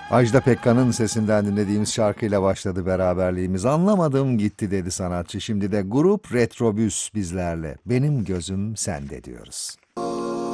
Ajda Pekkan'ın sesinden dinlediğimiz şarkıyla başladı beraberliğimiz. Anlamadım gitti dedi sanatçı. Şimdi de grup Retrobüs bizlerle. Benim gözüm sende diyoruz.